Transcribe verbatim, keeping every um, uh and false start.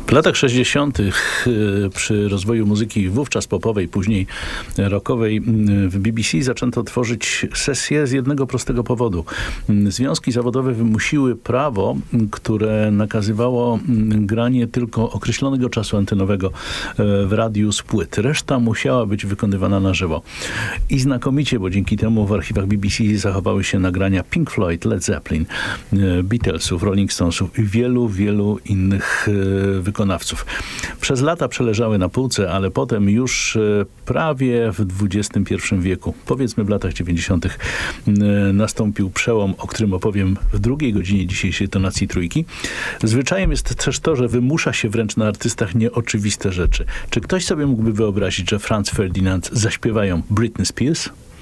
W latach sześćdziesiątych przy rozwoju muzyki wówczas popowej, później rockowej w B B C zaczęto tworzyć sesje z jednego prostego powodu. Związki zawodowe wymusiły prawo, które nakazywało granie tylko określonego czasu antenowego w radiu z płyt. Reszta musiała być wykonywana na żywo. I znakomicie, bo dzięki temu w archiwach B B C zachowały się nagrania Pink Floyd, Led Zeppelin, Beatlesów, Rolling Stonesów i wielu, wielu innych wykonawców. wykonawców. Przez lata przeleżały na półce, ale potem już prawie w dwudziestym pierwszym wieku, powiedzmy w latach dziewięćdziesiątych, nastąpił przełom, o którym opowiem w drugiej godzinie dzisiejszej Tonacji Trójki. Zwyczajem jest też to, że wymusza się wręcz na artystach nieoczywiste rzeczy. Czy ktoś sobie mógłby wyobrazić, że Franz Ferdinand zaśpiewają Britney Spears?